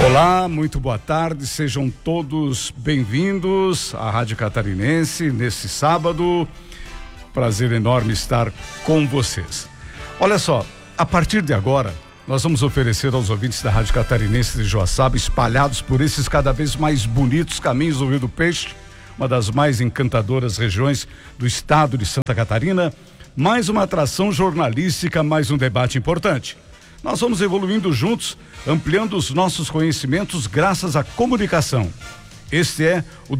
Olá, muito boa tarde, sejam todos bem-vindos à Rádio Catarinense nesse sábado. Prazer enorme estar com vocês. Olha só, a partir de agora, nós vamos oferecer aos ouvintes da Rádio Catarinense de Joaçaba, espalhados por esses cada vez mais bonitos caminhos do Rio do Peixe, uma das mais encantadoras regiões do estado de Santa Catarina, mais uma atração jornalística, mais um debate importante. Nós vamos evoluindo juntos, ampliando os nossos conhecimentos graças à comunicação. Este é o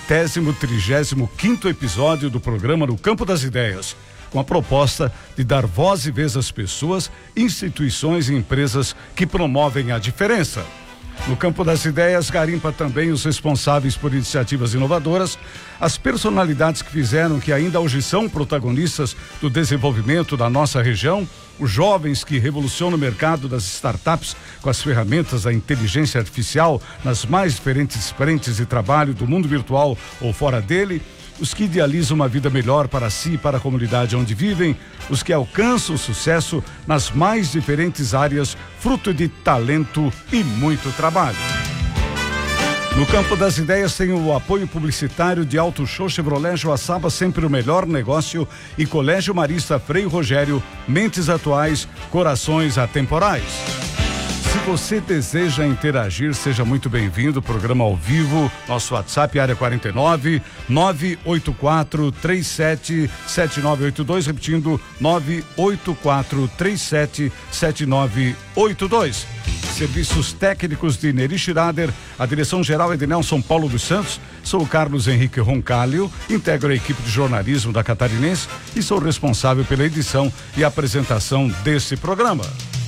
235º episódio do programa No Campo das Ideias, com a proposta de dar voz e vez às pessoas, instituições e empresas que promovem a diferença. No Campo das Ideias, garimpa também os responsáveis por iniciativas inovadoras, as personalidades que fizeram que ainda hoje são protagonistas do desenvolvimento da nossa região, os jovens que revolucionam o mercado das startups com as ferramentas da inteligência artificial nas mais diferentes frentes de trabalho do mundo virtual ou fora dele, os que idealizam uma vida melhor para si e para a comunidade onde vivem, os que alcançam o sucesso nas mais diferentes áreas, fruto de talento e muito trabalho. No Campo das Ideias tem o apoio publicitário de Auto Show Chevrolet Joaçaba, sempre o melhor negócio, e Colégio Marista Frei Rogério, mentes atuais, corações atemporais. Se você deseja interagir, seja muito bem-vindo, programa ao vivo, nosso WhatsApp, área 49 984 37 7982, repetindo 984 37 7982. Serviços técnicos de Neri Schrader, a direção-geral é de Nelson Paulo dos Santos. Sou o Carlos Henrique Roncalho, integro a equipe de jornalismo da Catarinense e sou responsável pela edição e apresentação desse programa.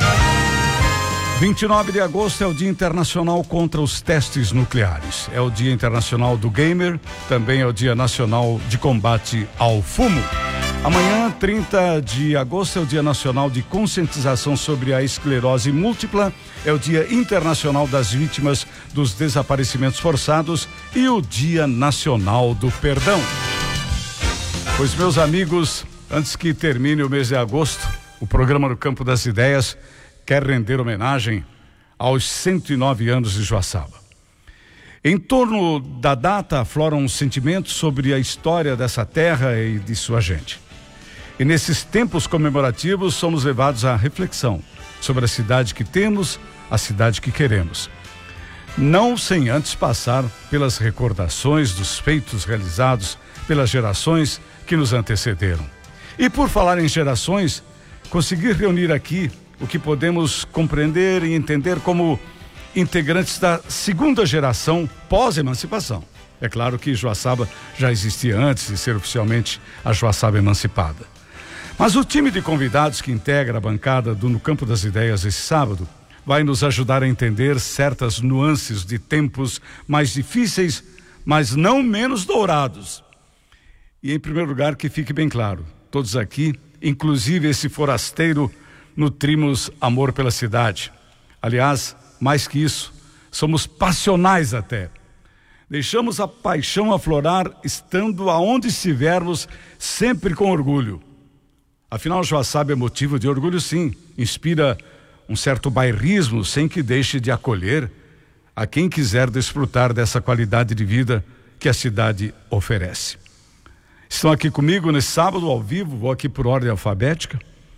29 de agosto é o Dia Internacional contra os Testes Nucleares. É o Dia Internacional do Gamer, também é o Dia Nacional de Combate ao Fumo. Amanhã, 30 de agosto, é o Dia Nacional de Conscientização sobre a Esclerose Múltipla, é o Dia Internacional das Vítimas dos Desaparecimentos Forçados e o Dia Nacional do Perdão. Pois, meus amigos, antes que termine o mês de agosto, o programa No Campo das Ideias quer render homenagem aos 109 anos de Joaçaba. Em torno da data afloram sentimentos sobre a história dessa terra e de sua gente. E nesses tempos comemorativos somos levados à reflexão sobre a cidade que temos, a cidade que queremos. Não sem antes passar pelas recordações dos feitos realizados pelas gerações que nos antecederam. E por falar em gerações, conseguir reunir aqui o que podemos compreender e entender como integrantes da segunda geração pós-emancipação. É claro que Joaçaba já existia antes de ser oficialmente a Joaçaba emancipada. Mas o time de convidados que integra a bancada do No Campo das Ideias esse sábado vai nos ajudar a entender certas nuances de tempos mais difíceis, mas não menos dourados. E em primeiro lugar, que fique bem claro, todos aqui, inclusive esse forasteiro, nutrimos amor pela cidade. Aliás, mais que isso, somos passionais até. Deixamos a paixão aflorar estando aonde estivermos, sempre com orgulho. Afinal, Joaçaba é motivo de orgulho, sim. Inspira um certo bairrismo sem que deixe de acolher a quem quiser desfrutar dessa qualidade de vida que a cidade oferece. Estão aqui comigo nesse sábado ao vivo, vou aqui por ordem alfabética.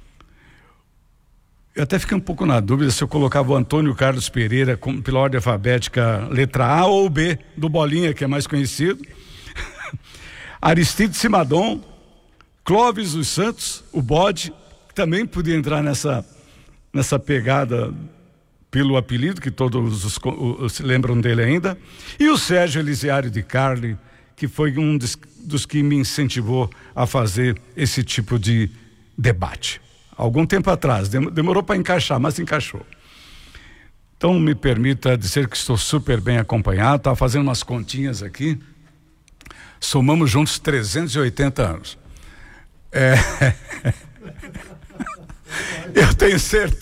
Eu até fiquei um pouco na dúvida se eu colocava o Antônio Carlos Pereira pela ordem alfabética letra A ou B, do Bolinha, que é mais conhecido. Aristide Simadon, Clóvis dos Santos, o Bode, que também podia entrar nessa pegada pelo apelido, que todos se lembram dele ainda. E o Sérgio Elisiário de Carli, que foi um dos que me incentivou a fazer esse tipo de debate. Algum tempo atrás, demorou para encaixar, mas encaixou. Então me permita dizer que estou super bem acompanhado, estava fazendo umas continhas aqui, somamos juntos 380 anos. Eu tenho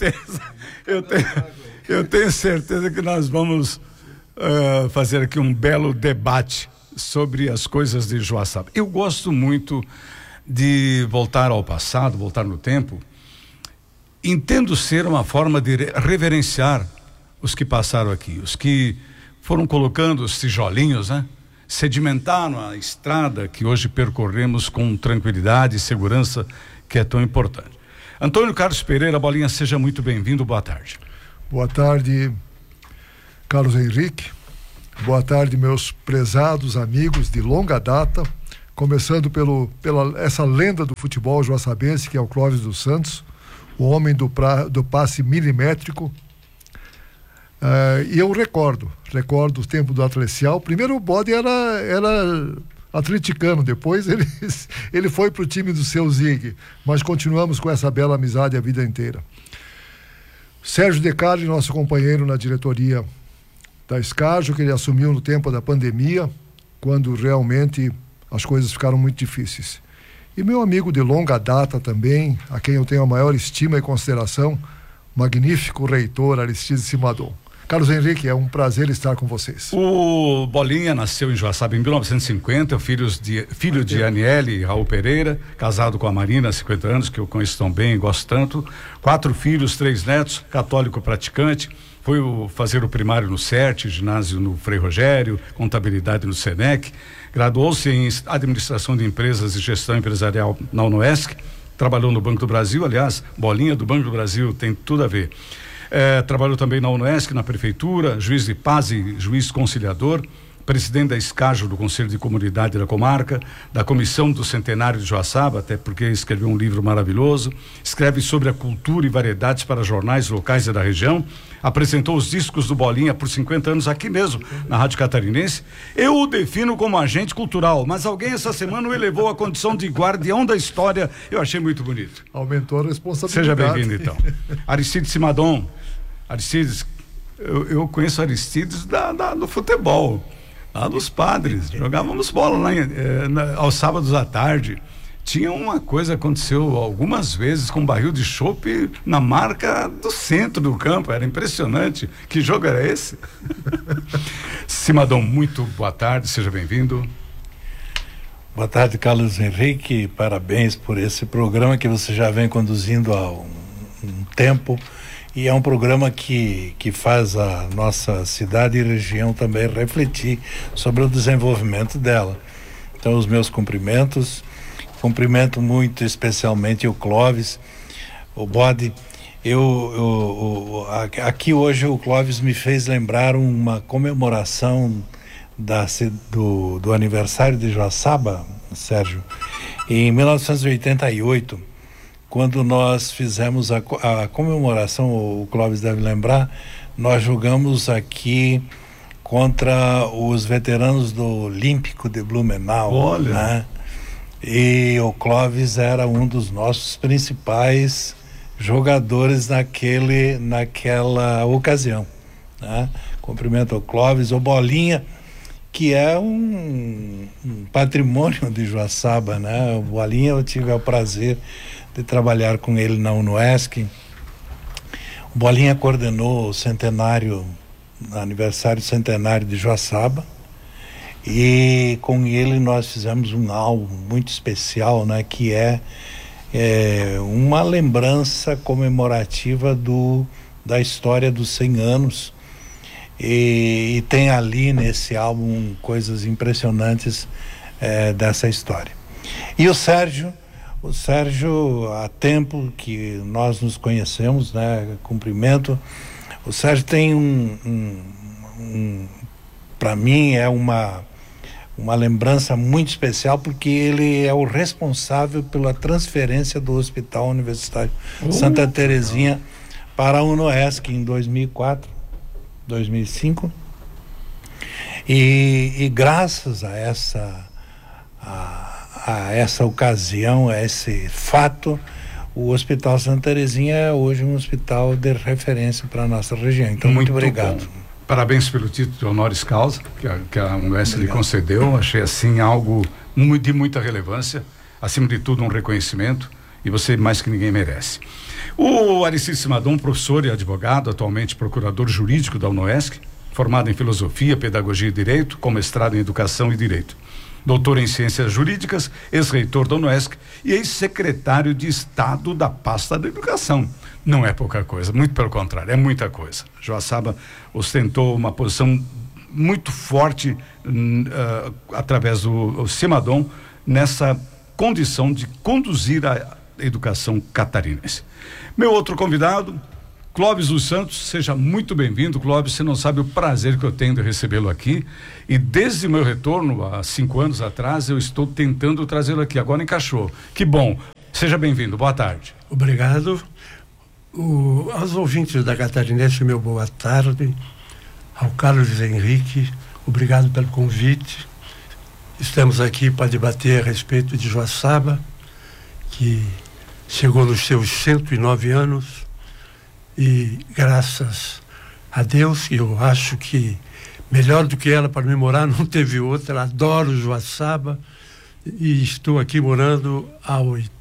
certeza que nós vamos fazer aqui um belo debate sobre as coisas de Joaçaba. Eu gosto muito de voltar ao passado, voltar no tempo. Entendo ser uma forma de reverenciar os que passaram aqui, os que foram colocando os tijolinhos, né? Sedimentaram a estrada que hoje percorremos com tranquilidade e segurança, que é tão importante. Antônio Carlos Pereira, Bolinha, seja muito bem-vindo, boa tarde. Boa tarde, Carlos Henrique. Boa tarde, meus prezados amigos de longa data, começando pela essa lenda do futebol joaçabense, que é o Clóvis dos Santos, o homem do passe milimétrico. E eu recordo o tempo do Atlecial. Primeiro o Bode era atleticano, depois ele foi para o time do seu Zig, mas continuamos com essa bela amizade a vida inteira. Sérgio Decali, nosso companheiro na diretoria da Escajo, que ele assumiu no tempo da pandemia, quando realmente as coisas ficaram muito difíceis. E meu amigo de longa data também, a quem eu tenho a maior estima e consideração, magnífico reitor Aristides Simadon. Carlos Henrique, é um prazer estar com vocês. O Bolinha nasceu em Joaçaba em 1950, filho de Aniele e Raul Pereira, casado com a Marina há 50 anos, que eu conheço tão bem e gosto tanto. 4 filhos, 3 netos, católico praticante. Foi fazer o primário no CERT, ginásio no Frei Rogério, contabilidade no SENEC. Graduou-se em administração de empresas e gestão empresarial na UNOESC. Trabalhou no Banco do Brasil, aliás, Bolinha do Banco do Brasil tem tudo a ver. Trabalhou também na UNOESC, na prefeitura, juiz de paz e juiz conciliador, presidente da Escajo do Conselho de Comunidade da Comarca, da Comissão do Centenário de Joaçaba, até porque escreveu um livro maravilhoso, escreve sobre a cultura e variedades para jornais locais e da região, apresentou os discos do Bolinha por 50 anos aqui mesmo, na Rádio Catarinense. Eu o defino como agente cultural, mas alguém essa semana o elevou à condição de guardião da história. Eu achei muito bonito. Aumentou a responsabilidade. Seja bem-vindo, então. Aristides Simadon. Aristides, eu conheço Aristides do futebol, lá dos Padres. Jogávamos bola lá aos sábados à tarde. Tinha uma coisa, aconteceu algumas vezes com um barril de chopp na marca do centro do campo, era impressionante. Que jogo era esse? Simadon, muito boa tarde, seja bem-vindo. Boa tarde, Carlos Henrique, parabéns por esse programa que você já vem conduzindo há um tempo, e é um programa que faz a nossa cidade e região também refletir sobre o desenvolvimento dela. Então, os meus cumprimentos. Cumprimento muito especialmente o Clóvis, o Bode. Aqui hoje o Clóvis me fez lembrar uma comemoração do aniversário de Joaçaba, Sérgio, em 1988, quando nós fizemos a comemoração, o Clóvis deve lembrar, nós jogamos aqui contra os veteranos do Olímpico de Blumenau. Olha! Né? E o Clóvis era um dos nossos principais jogadores naquela ocasião, né? Cumprimento ao Clóvis, o Bolinha, que é um patrimônio de Joaçaba, né? O Bolinha, eu tive o prazer de trabalhar com ele na UNOESC. O Bolinha coordenou o aniversário centenário de Joaçaba, e com ele nós fizemos um álbum muito especial, né, que é uma lembrança comemorativa da história dos 100 anos, e tem ali nesse álbum coisas impressionantes dessa história. E o Sérgio, há tempo que nós nos conhecemos, né, cumprimento. O Sérgio tem para mim é uma lembrança muito especial, porque ele é o responsável pela transferência do Hospital Universitário Santa Terezinha para a UNOESC em 2004, 2005. E graças a essa ocasião, a esse fato, o Hospital Santa Terezinha é hoje um hospital de referência para a nossa região. Então, muito obrigado. Bom. Parabéns pelo título de honoris causa que a UNOESC lhe concedeu. Achei assim algo de muita relevância, acima de tudo um reconhecimento, e você mais que ninguém merece. O Aristides Simadon, professor e advogado, atualmente procurador jurídico da UNOESC, formado em filosofia, pedagogia e direito, com mestrado em educação e direito. Doutor em ciências jurídicas, ex-reitor da UNOESC e ex-secretário de Estado da pasta da educação. Não é pouca coisa, muito pelo contrário, é muita coisa. Joaçaba ostentou uma posição muito forte através do Cimadon nessa condição de conduzir a educação catarinense. Meu outro convidado, Clóvis dos Santos, seja muito bem-vindo. Clóvis, você não sabe o prazer que eu tenho de recebê-lo aqui, e desde meu retorno há 5 anos atrás eu estou tentando trazê-lo aqui, agora encaixou. Que bom, seja bem-vindo, boa tarde. Obrigado. Aos ouvintes da Catarinense, meu boa tarde. Ao Carlos Henrique, obrigado pelo convite. Estamos aqui para debater a respeito de Joaçaba, que chegou nos seus 109 anos, e graças a Deus, eu acho que melhor do que ela para me morar não teve outra. Adoro Joaçaba e estou aqui morando há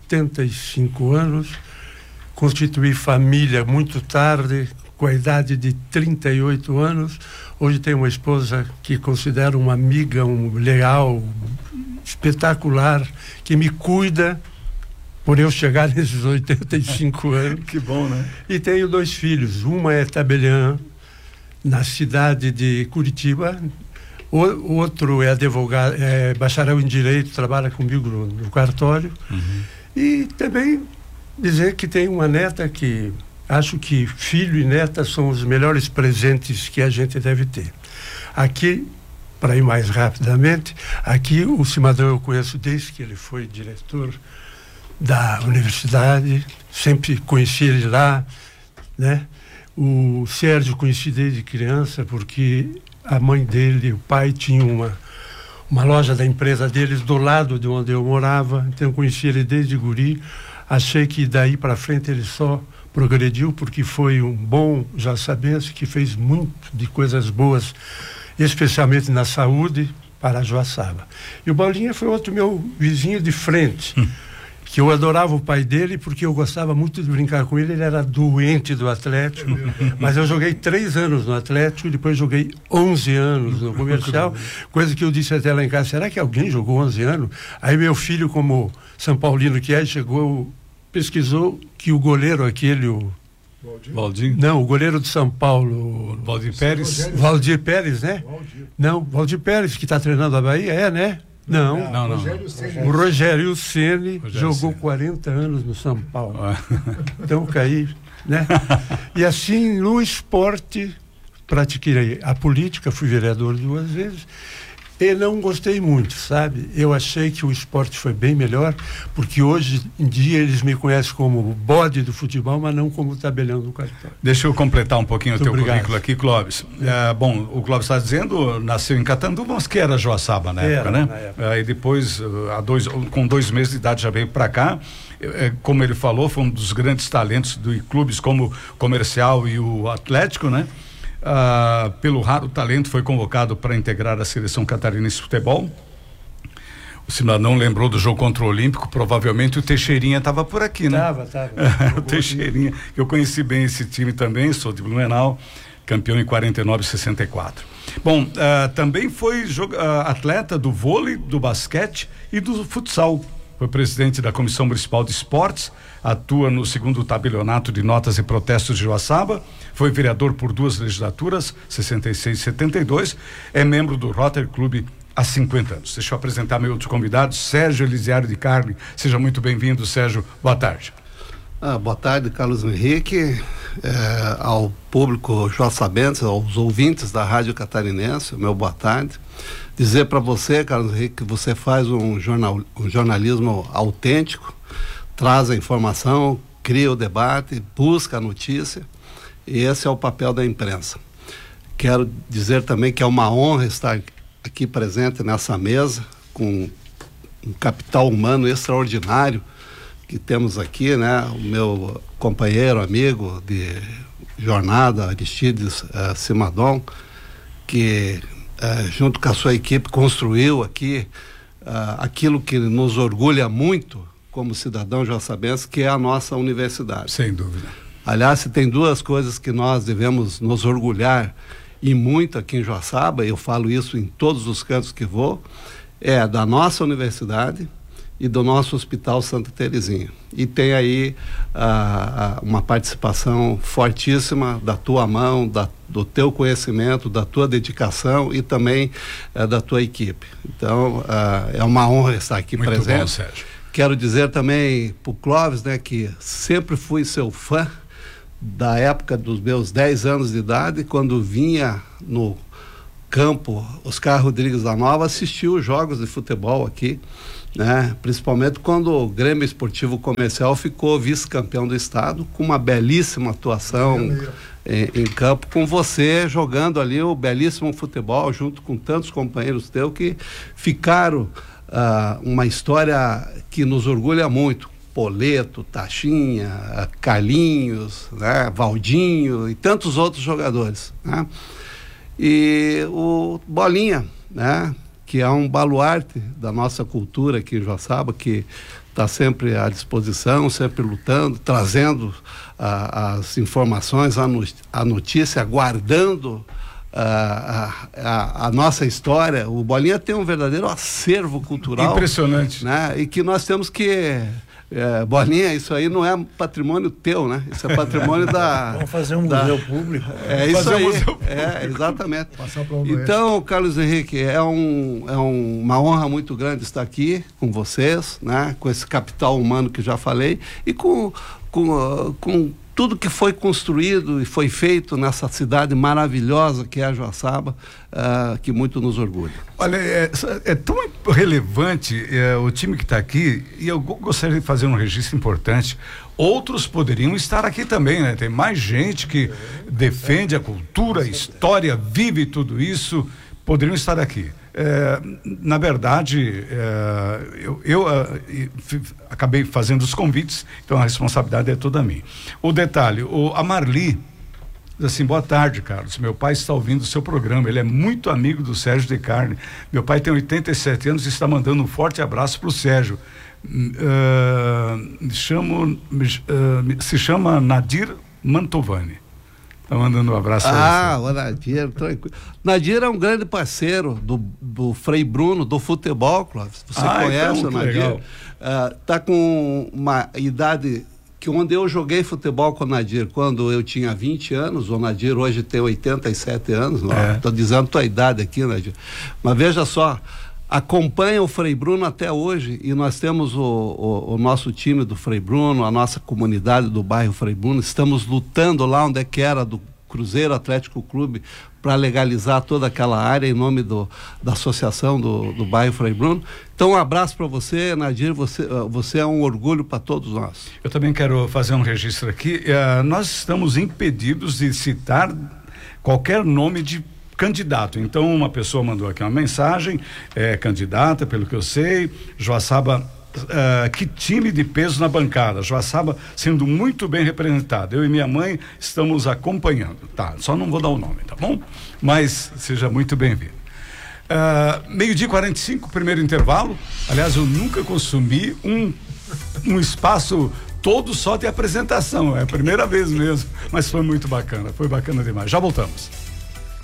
85 anos. Constituí família muito tarde, com a idade de 38 anos. Hoje tenho uma esposa que considero uma amiga, leal, espetacular, que me cuida por eu chegar nesses 85 anos. Que bom, né? E tenho 2 filhos. Uma é tabeliã, na cidade de Curitiba. Outro é advogado, é bacharel em Direito, trabalha comigo no cartório. Uhum. E também dizer que tenho uma neta que acho que filho e neta são os melhores presentes que a gente deve ter. Aqui, para ir mais rapidamente, aqui o Cimadon eu conheço desde que ele foi diretor da universidade, sempre conheci ele lá, né? O Sérgio conheci desde criança, porque a mãe dele, o pai, tinha uma loja da empresa deles do lado de onde eu morava, então eu conheci ele desde guri. Achei que daí para frente ele só progrediu, porque foi um bom joaçabense que fez muito de coisas boas, especialmente na saúde, para a Joaçaba. E o Bolinha foi outro meu vizinho de frente, que eu adorava o pai dele, porque eu gostava muito de brincar com ele. Ele era doente do Atlético, mas eu joguei 3 anos no Atlético e depois joguei 11 anos no Comercial, coisa que eu disse até lá em casa, será que alguém jogou 11 anos? Aí meu filho, como São Paulino que é, pesquisou que o goleiro aquele, Valdir? Não, o goleiro de São Paulo, Valdir Pérez? Valdir Pérez, né? Não, Valdir Pérez, que está treinando a Bahia, né? Não. O Rogério Ceni jogou 40 anos no São Paulo. Então caí, né? E assim, no esporte, pratiquei a política, fui vereador 2 vezes. E não gostei muito, sabe? Eu achei que o esporte foi bem melhor, porque hoje em dia eles me conhecem como o bode do futebol, mas não como o tabelião do cartório. Deixa eu completar um pouquinho Muito o teu obrigado. currículo aqui, Clóvis. Bom, o Clóvis está dizendo, nasceu em Catanduva, mas que era Joaçaba na época, né? E depois, com 2 meses de idade, já veio para cá. Como ele falou, foi um dos grandes talentos de clubes como o Comercial e o Atlético, né? Pelo raro talento foi convocado para integrar a seleção catarinense de futebol. O Cimadon lembrou do jogo contra o Olímpico, provavelmente o Teixeirinha estava por aqui, né? Tava. O Teixeirinha, eu conheci bem esse time também, sou de Blumenau, campeão em 49 e 64. Bom, também foi atleta do vôlei, do basquete e do futsal. Foi presidente da Comissão Municipal de Esportes, atua no 2º Tabelionato de Notas e Protestos de Joaçaba, foi vereador por 2 legislaturas, 66 e 72, é membro do Rotary Club há 50 anos. Deixa eu apresentar meu outro convidado, Sérgio Elisiário de Carli. Seja muito bem-vindo, Sérgio. Boa tarde. Boa tarde, Carlos Henrique, ao público joaçabense, aos ouvintes da Rádio Catarinense, meu boa tarde. Dizer para você, Carlos Henrique, que você faz um jornalismo autêntico, traz a informação, cria o debate, busca a notícia, e esse é o papel da imprensa. Quero dizer também que é uma honra estar aqui presente nessa mesa, com um capital humano extraordinário que temos aqui, né? O meu companheiro, amigo de jornada, Aristides Cimadon, que junto com a sua equipe construiu aqui aquilo que nos orgulha muito como cidadão joaçabense, que é a nossa universidade. Sem dúvida. Aliás, se tem 2 coisas que nós devemos nos orgulhar e muito aqui em Joaçaba, eu falo isso em todos os cantos que vou, é da nossa universidade e do nosso Hospital Santa Terezinha. E tem aí uma participação fortíssima da tua mão, do teu conhecimento, da tua dedicação e também da tua equipe. Então, é uma honra estar aqui muito presente. Bom, Sérgio. Quero dizer também para o Clóvis, né, que sempre fui seu fã da época dos meus 10 anos de idade, quando vinha no campo Oscar Rodrigues da Nova assistir os jogos de futebol aqui, né? Principalmente quando o Grêmio Esportivo Comercial ficou vice-campeão do estado, com uma belíssima atuação em campo, com você jogando ali o belíssimo futebol junto com tantos companheiros teus que ficaram uma história que nos orgulha muito. Poleto, Taxinha, Carlinhos, né? Valdinho e tantos outros jogadores, né? E o Bolinha, né? Que é um baluarte da nossa cultura aqui em Joaçaba, que está sempre à disposição, sempre lutando, trazendo as informações, a notícia, guardando a nossa história. O Bolinha tem um verdadeiro acervo cultural. Impressionante. Né? E que nós temos que... Bolinha, isso aí não é patrimônio teu, né? Isso é patrimônio da... Vamos fazer um museu público. É isso aí. Exatamente. Então, Carlos Henrique, é uma honra muito grande estar aqui com vocês, né? Com esse capital humano que já falei e com tudo que foi construído e foi feito nessa cidade maravilhosa que é a Joaçaba, que muito nos orgulha. Olha, é tão relevante o time que está aqui, e eu gostaria de fazer um registro importante. Outros poderiam estar aqui também, né? Tem mais gente que defende a cultura, a história, vive tudo isso, poderiam estar aqui. Na verdade, eu acabei fazendo os convites, então a responsabilidade é toda minha. O detalhe, a Marli diz assim: boa tarde, Carlos, meu pai está ouvindo o seu programa, ele é muito amigo do Sérgio de Carne, meu pai tem 87 anos e está mandando um forte abraço para o Sérgio. Se chama Nadir Mantovani. Tá mandando um abraço a você. O Nadir, tranquilo. Nadir é um grande parceiro do Frei Bruno, do futebol, Clóvis. Você conhece então, o Nadir? Tá com uma idade que onde eu joguei futebol com o Nadir, quando eu tinha 20 anos, o Nadir hoje tem 87 anos, estou dizendo tua idade aqui, Nadir. Mas veja só, acompanha o Frei Bruno até hoje, e nós temos o nosso time do Frei Bruno, a nossa comunidade do bairro Frei Bruno, estamos lutando lá onde é que era do Cruzeiro Atlético Clube para legalizar toda aquela área em nome da associação do bairro Frei Bruno. Então um abraço para você, Nadir, você é um orgulho para todos nós. Eu também quero fazer um registro aqui, nós estamos impedidos de citar qualquer nome de candidato. Então uma pessoa mandou aqui uma mensagem, candidata, pelo que eu sei, Joaçaba, que time de peso na bancada, Joaçaba sendo muito bem representada, eu e minha mãe estamos acompanhando, tá, só não vou dar o nome, tá bom? Mas seja muito bem-vindo. 12:45, primeiro intervalo. Aliás, eu nunca consumi um espaço todo só de apresentação, é a primeira vez mesmo, mas foi muito bacana, foi bacana demais. Já voltamos.